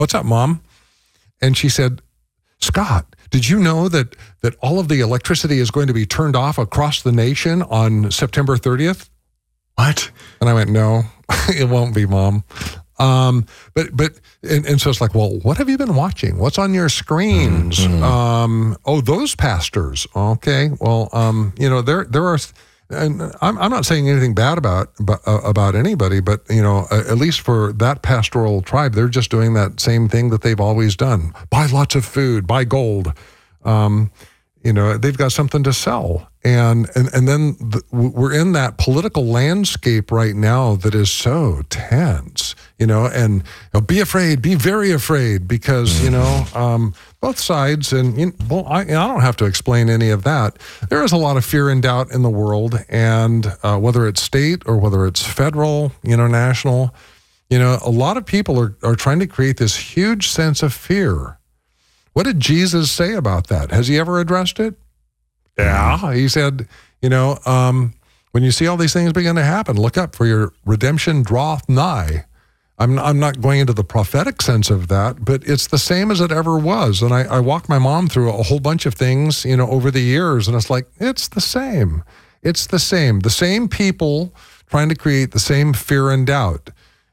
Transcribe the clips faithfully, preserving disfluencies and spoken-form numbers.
What's up, Mom? And she said, Scott, did you know that that all of the electricity is going to be turned off across the nation on September thirtieth? What? And I went, no, it won't be, Mom. Um, but, but, and, and so it's like, well, what have you been watching? What's on your screens? Mm-hmm. Um, oh, those pastors. Okay. Well, um, you know, there, there are, and I'm, I'm not saying anything bad about, about, uh, about anybody, but, you know, uh, at least for that pastoral tribe, they're just doing that same thing that they've always done. Buy lots of food, buy gold. Um, you know, they've got something to sell. And, and, and then the, we're in that political landscape right now that is so tense, you know, and you know, be afraid, be very afraid, because, you know, um, both sides, and you know, well, I, I don't have to explain any of that. There is a lot of fear and doubt in the world, and uh, whether it's state or whether it's federal, you know, national, you know, a lot of people are, are trying to create this huge sense of fear. What did Jesus say about that? Has he ever addressed it? Yeah. He said, you know, um, when you see all these things begin to happen, look up, for your redemption draweth nigh. I'm, I'm not going into the prophetic sense of that, but it's the same as it ever was. And I, I walked my mom through a whole bunch of things, you know, over the years, and it's like, it's the same. It's the same. The same people trying to create the same fear and doubt.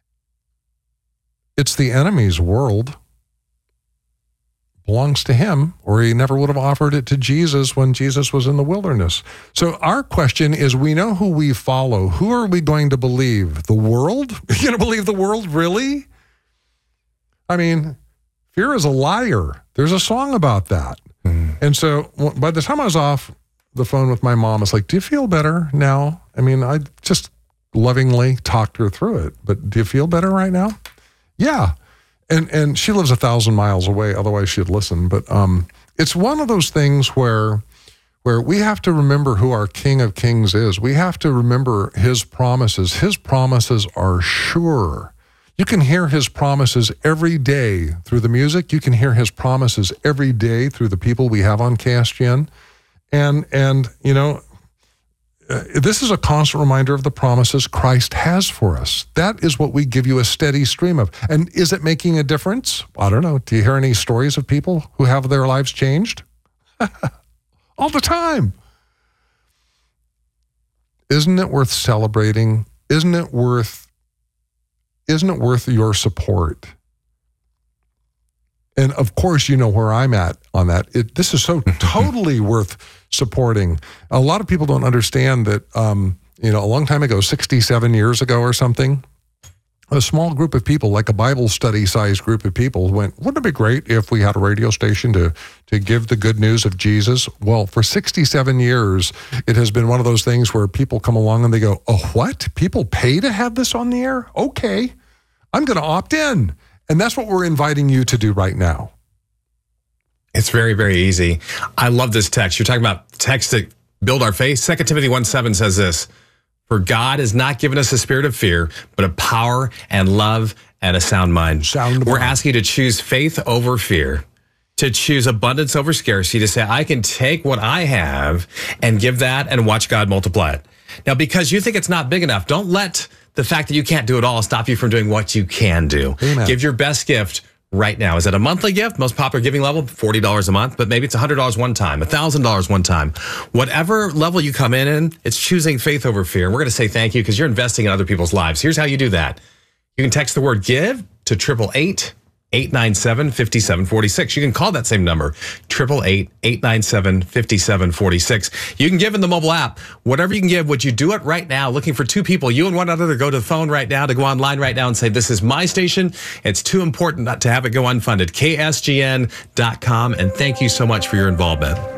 It's the enemy's world. Belongs to him, or he never would have offered it to Jesus when Jesus was in the wilderness. So our question is, we know who we follow. Who are we going to believe? The world? You're going to believe the world, really? I mean, fear is a liar. There's a song about that. Mm. And so by the time I was off the phone with my mom, it's like, do you feel better now? I mean, I just lovingly talked her through it, but do you feel better right now? Yeah. And and she lives a thousand miles away, otherwise she'd listen. But um, it's one of those things where where we have to remember who our King of Kings is. We have to remember his promises. His promises are sure. You can hear his promises every day through the music. You can hear his promises every day through the people we have on K S G N. And, and you know, Uh, this is a constant reminder of the promises Christ has for us. That is what we give you a steady stream of. And is it making a difference? I don't know. Do you hear any stories of people who have their lives changed? All the time. Isn't it worth celebrating? Isn't it worth, isn't it worth your support? And of course, you know where I'm at on that. It, this is so totally worth supporting. A lot of people don't understand that, um, you know, a long time ago, sixty-seven years ago or something, a small group of people, like a Bible study sized group of people, went, wouldn't it be great if we had a radio station to, to give the good news of Jesus? Well, for sixty-seven years, it has been one of those things where people come along and they go, oh, what? People pay to have this on the air? Okay, I'm going to opt in. And that's what we're inviting you to do right now. It's very, very easy. I love this text. You're talking about texts that build our faith. Second Timothy one seven says this, for God has not given us a spirit of fear, but of power and love and a sound mind. Sound We're mind. asking you to choose faith over fear, to choose abundance over scarcity, to say, I can take what I have and give that and watch God multiply it. Now, because you think it's not big enough, don't let the fact that you can't do it all stop you from doing what you can do. Amen. Give your best gift right now. Is it a monthly gift? Most popular giving level, forty dollars a month, but maybe it's one hundred dollars one time, one thousand dollars one time. Whatever level you come in in, it's choosing faith over fear. And we're going to say thank you because you're investing in other people's lives. Here's how you do that. You can text the word give to triple eight, eight nine seven, five seven four six. You can call that same number, triple eight, eight nine seven, five seven four six. You can give in the mobile app. Whatever you can give, would you do it right now? Looking for two people, you and one other, to go to the phone right now, to go online right now and say, this is my station. It's too important not to have it go unfunded. K S G N dot com. And thank you so much for your involvement.